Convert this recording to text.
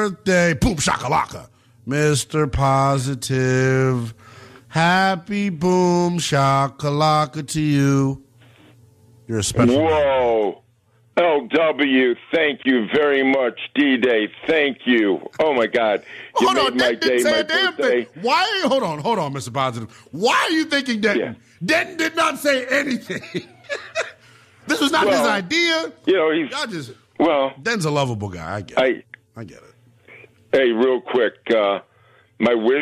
birthday. Boom shakalaka. Mr. Positive. Happy boom shakalaka to you. You're a special. Whoa. LW, thank you very much. D-Day, thank you. Oh, my God. You Hold made on, my Denton day, didn't say my a damn birthday. thing. Why? Hold on, Mr. Positive. Why are you thinking Denton? Yeah. Denton did not say anything. This was not his idea. You know, he's... Y'all just... Well... Denton's a lovable guy. I get it. Hey, real quick, my wish